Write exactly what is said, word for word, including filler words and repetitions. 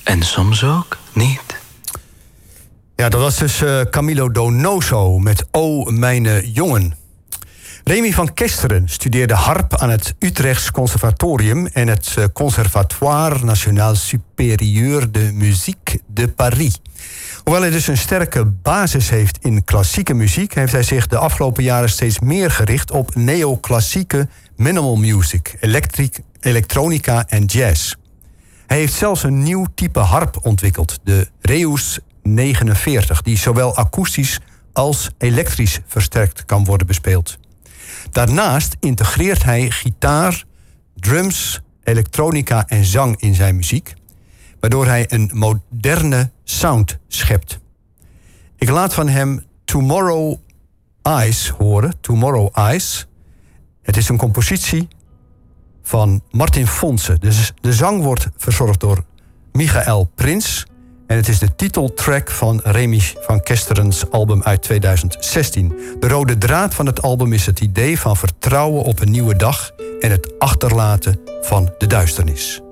En soms ook niet. Ja, dat was dus uh, Camilo Donoso met O, Mijne Jongen. Remy van Kesteren studeerde harp aan het Utrechts Conservatorium en het Conservatoire National Supérieur de Musique de Paris. Hoewel hij dus een sterke basis heeft in klassieke muziek, heeft hij zich de afgelopen jaren steeds meer gericht op neoclassieke minimal music, elektrik, elektronica en jazz. Hij heeft zelfs een nieuw type harp ontwikkeld, de Reus negenenveertig, die zowel akoestisch als elektrisch versterkt kan worden bespeeld. Daarnaast integreert hij gitaar, drums, elektronica en zang in zijn muziek, waardoor hij een moderne sound schept. Ik laat van hem Tomorrow Eyes horen, Tomorrow Eyes. Het is een compositie van Martin Fonse. De, de zang wordt verzorgd door Michael Prins en het is de titeltrack van Remy van Kesterens album uit tweeduizend zestien. De rode draad van het album is het idee van vertrouwen op een nieuwe dag en het achterlaten van de duisternis.